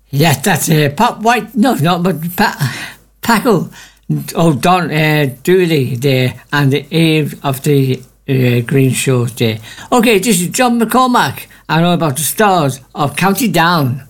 Yes, that's Pat White. No, not but Paco. Oh, Don Dooley there and the Eve of the Green Shows there. Okay, this is John McCormack. I know about the stars of County Down.